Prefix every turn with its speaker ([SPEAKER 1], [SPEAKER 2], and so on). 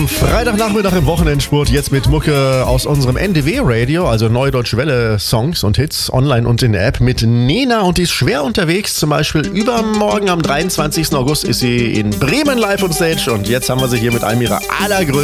[SPEAKER 1] Freitagnachmittag im Wochenendspurt, jetzt mit Mucke aus unserem NDW-Radio, also Neue Deutsche Welle Songs und Hits, online und in der App mit Nena, und die ist schwer unterwegs. Zum Beispiel übermorgen am 23. August ist sie in Bremen live on stage, und jetzt haben wir sie hier mit einem ihrer allergrößten